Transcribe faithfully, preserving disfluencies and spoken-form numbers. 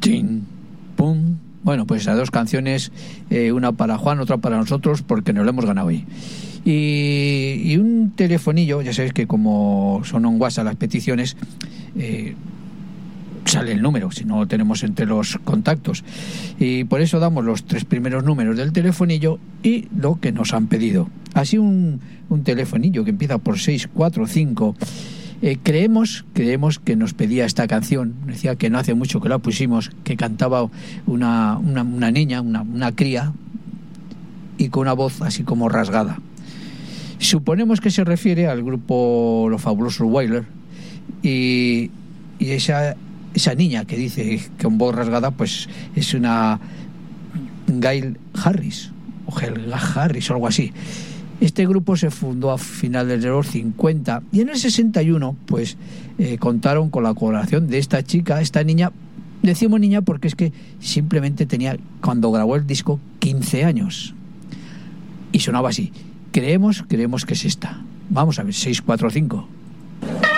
Chin, pum. Bueno, pues esas dos canciones, eh, una para Juan, otra para nosotros, porque nos lo hemos ganado hoy. Y, y un telefonillo, ya sabéis que como son en WhatsApp las peticiones, eh, sale el número, si no lo tenemos entre los contactos. Y por eso damos los tres primeros números del telefonillo y lo que nos han pedido. Así un, un telefonillo que empieza por seis cuatro cinco. Eh, creemos, creemos que nos pedía esta canción, decía que no hace mucho que la pusimos, que cantaba una, una, una niña, una, una cría, y con una voz así como rasgada. Suponemos que se refiere al grupo Los Fabulosos Wailers, y, y esa, esa niña que dice con voz rasgada, pues es una Gail Harris, o Helga Harris, o algo así. Este grupo se fundó a finales de los cincuenta y en el sesenta y uno pues eh, contaron con la colaboración de esta chica, esta niña. Decimos niña porque es que simplemente tenía, cuando grabó el disco, quince años y sonaba así. Creemos, creemos que es esta. Vamos a ver, seis cuatro cinco.